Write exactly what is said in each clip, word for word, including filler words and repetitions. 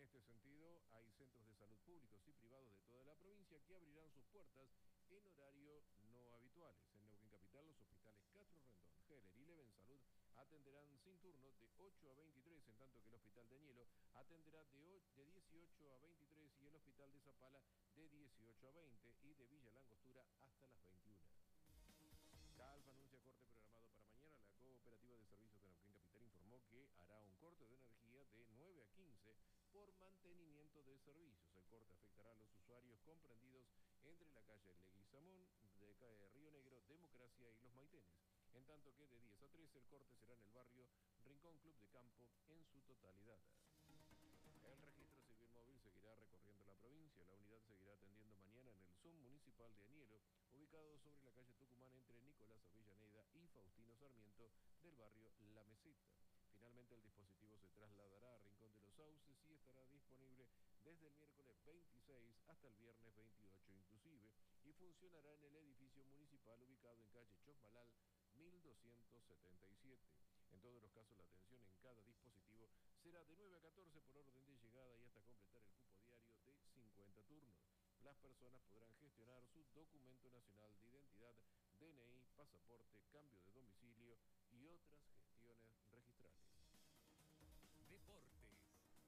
este sentido, hay centros de salud públicos y privados de toda la provincia que abrirán sus puertas en horario no habituales. En Neuquén Capital, los hospitales Castro Rendón, Heller y Leven Salud atenderán sin turno de ocho a veintitrés, en tanto que el Hospital de Añelo atenderá de, de dieciocho a veintitrés y el Hospital de Zapala de dieciocho a veinte y de Villa Langostura hasta las veintiuna. Calfa anuncia corte programado para mañana. La Cooperativa de Servicios de Neuquén Capital informó que hará un corte de energía de nueve a quince por mantenimiento de servicios. El corte afectará a los usuarios comprendidos entre la calle Leguizamón, de Río Negro, Democracia y Los Maitenes. En tanto que de diez a trece el corte será en el barrio Rincón Club de Campo en su totalidad. El registro civil móvil seguirá recorriendo la provincia. La unidad seguirá atendiendo mañana en el Zoom municipal de Añelo, ubicado sobre la calle Tucumán entre Nicolás Avellaneda y Faustino Sarmiento del barrio La Meseta. Finalmente el dispositivo se trasladará a Rincón de los Sauces y estará disponible desde el miércoles veintiséis hasta el viernes veintiocho inclusive, y funcionará en el edificio municipal ubicado en calle Chosmalal mil doscientos setenta y siete. En todos los casos, la atención en cada dispositivo será de nueve a catorce por orden de llegada y hasta completar el cupo diario de cincuenta turnos. Las personas podrán gestionar su documento nacional de identidad, D N I, pasaporte, cambio de domicilio y otras gestiones registrales. Deportes.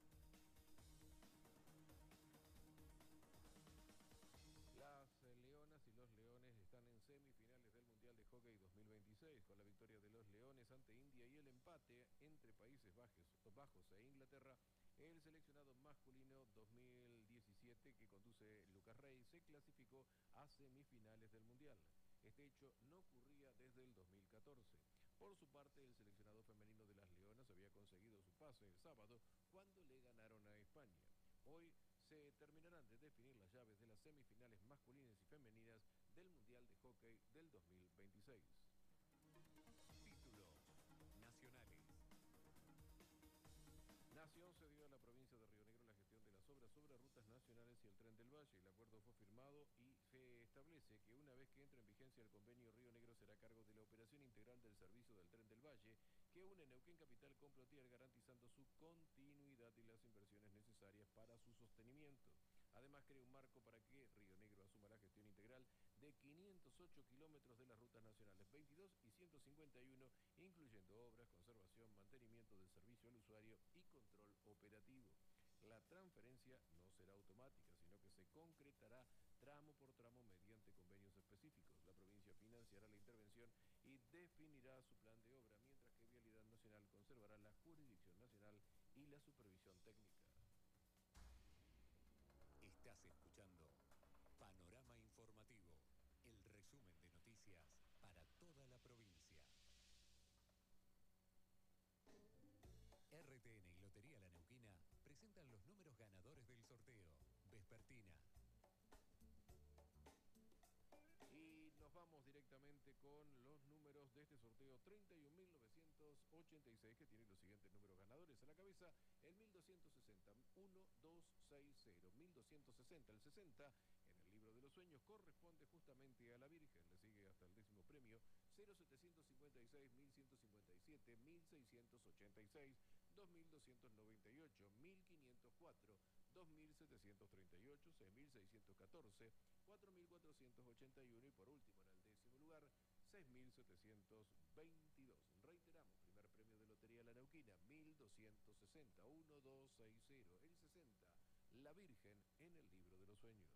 Las Leonas y los Leones están en semifinales del Mundial de Hockey dos mil veintiséis, con la victoria de los Leones ante India y el empate entre Países Bajos, Bajos e Inglaterra. El seleccionado masculino dos mil diecisiete que conduce Lucas Rey se clasificó a semifinales del Mundial. Este hecho no ocurría desde el dos mil catorce. Por su parte, el seleccionado femenino de las Leonas había conseguido su pase el sábado cuando le ganaron a España. Hoy se terminarán de definir las llaves de las semifinales masculinas y femeninas del Mundial de Hockey del dos mil veintiséis. Títulos nacionales. Nación cedió a la provincia de Río Negro la gestión de las obras sobre rutas nacionales y el Tren del Valle. El acuerdo fue firmado y se establece que una vez que entre en vigencia el convenio, Río Negro será a cargo de la operación integral del servicio del Tren del Valle, que une Neuquén Capital con Plotier, garantizando su continuidad y las inversiones necesarias para su sostenimiento. Además, crea un marco para que Río Negro asuma la gestión integral de quinientos ocho kilómetros de las rutas nacionales veintidós y ciento cincuenta y uno, incluyendo obras, conservación, mantenimiento del servicio al usuario y control operativo. La transferencia no será automática, sino que se concretará tramo por tramo mediante convenios específicos. La provincia financiará la intervención y definirá su plan de obra, mientras que Vialidad Nacional conservará la jurisdicción nacional y la supervisión técnica. Estás escuchando Panorama Informativo, el resumen de noticias para toda la provincia. R T N y Lotería La Neuquina presentan los números ganadores del sorteo vespertina. Y nos vamos directamente con los números de este sorteo treinta y un mil novecientos ochenta y seis, que tiene los siguientes números ganadores. A la cabeza, el mil doscientos sesenta, uno dos seis cero, mil doscientos sesenta, el sesenta, en el libro de los sueños, corresponde justamente a la Virgen. Le sigue hasta el décimo premio, cero setecientos cincuenta y seis, mil ciento cincuenta y siete, mil seiscientos ochenta y seis, dos mil doscientos noventa y ocho, mil quinientos cuatro, dos mil setecientos treinta y ocho, seis mil seiscientos catorce, cuatro mil cuatrocientos ochenta y uno y por último en el décimo lugar, seis mil setecientos veintidós. Reiteramos, primer premio de Lotería La Neuquina, mil doscientos sesenta, uno dos seis cero, el sesenta, la Virgen en el libro de los sueños.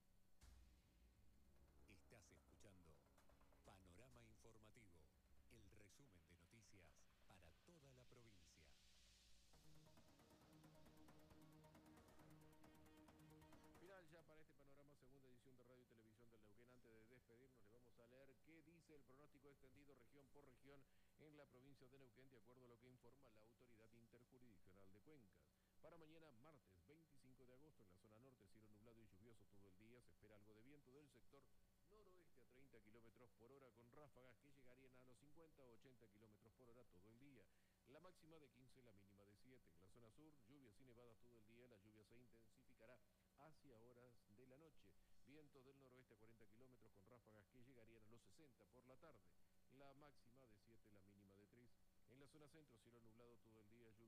Estás escuchando Panorama Informativo, el resumen de noticias para toda la provincia. Final ya para este panorama, segunda edición de Radio y Televisión del Neuquén. Antes de despedirnos, le vamos a leer qué dice el pronóstico extendido región por región en la provincia de Neuquén, de acuerdo a lo que informa la Autoridad Interjurisdiccional de Cuencas. Para mañana, martes veinticinco de agosto, en la zona norte, cielo nublado y lluvioso todo el día. Se espera algo de viento del sector noroeste a treinta kilómetros por hora, con ráfagas que llegarían a los cincuenta o ochenta kilómetros por hora todo el día. La máxima de quince, la mínima de siete. En la zona sur, lluvias y nevadas todo el día. La lluvia se intensificará hacia horas de la noche. Vientos del noroeste a cuarenta kilómetros, con ráfagas que llegarían a los sesenta por la tarde. La máxima de siete, la mínima de tres. En la zona centro, cielo nublado todo el día.